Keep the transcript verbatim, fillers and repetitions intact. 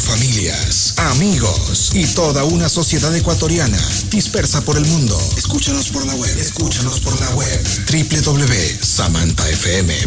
familias, amigos y toda una sociedad ecuatoriana dispersa por el mundo. Escúchanos por la web, escúchanos por la web, doble u doble u doble u punto samantha f m